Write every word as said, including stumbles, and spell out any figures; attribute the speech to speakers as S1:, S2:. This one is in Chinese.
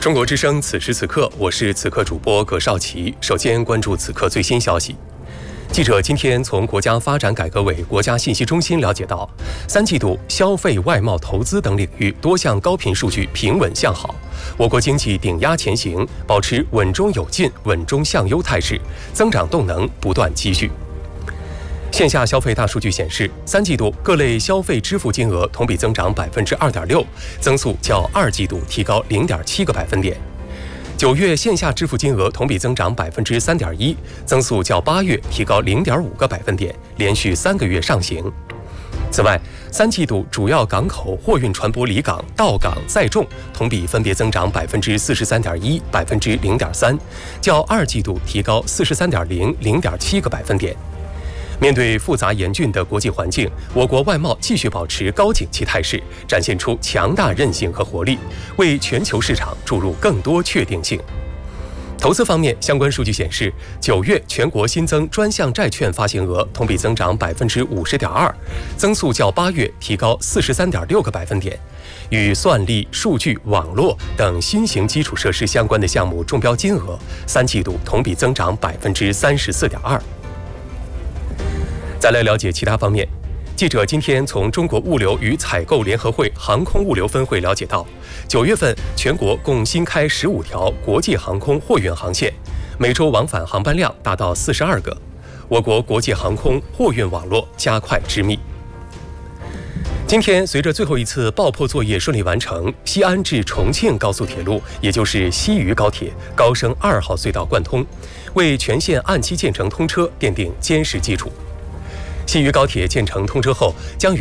S1: 中国之声，此时此刻，我是此刻主播葛少奇。首先关注此刻最新消息。记者今天从国家发展改革委国家信息中心了解到，三季度消费、外贸、投资等领域多项高频数据平稳向好，我国经济顶压前行，保持稳中有进、稳中向优态势，增长动能不断积蓄。线下消费大数据显示，三季度各类消费支付金额同比增长百分之二点六，增速较二季度提高零点七个百分点。九月线下支付金额同比增长百分之三点一，增速较八月提高零点五个百分点，连续三个月上行。此外，三季度主要港口货运船舶离港、到港载重同比分别增长百分之四十三点一、百分之零点三，较二季度提高四十三点零、零点七个百分点。面对复杂严峻的国际环境，我国外贸继续保持高景气态势，展现出强大韧性和活力，为全球市场注入更多确定性。投资方面，相关数据显示，九月全国新增专项债券发行额同比增长百分之五十点二，增速较八月提高四十三点六个百分点。与算力、数据、网络等新型基础设施相关的项目中标金额，三季度同比增长百分之三十四点二。再来了解其他方面，记者今天从中国物流与采购联合会航空物流分会了解到，九月份全国共新开十五条国际航空货运航线，每周往返航班量达到四十二个，我国国际航空货运网络加快织密。今天，随着最后一次爆破作业顺利完成，西安至重庆高速铁路，也就是西渝高铁高升二号隧道贯通，为全线按期建成通车奠定坚实基础。西渝高铁建成通车后，将与